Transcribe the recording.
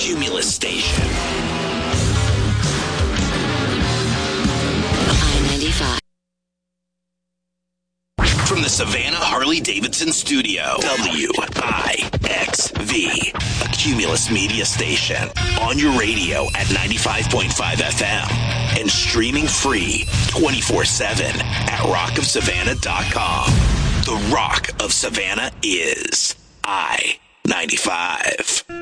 Cumulus Station. I-95. From the Savannah Harley-Davidson studio, WIXV, a Cumulus media station. On your radio at 95.5 FM and streaming free 24/7 at rockofsavannah.com. The Rock of Savannah is I-95.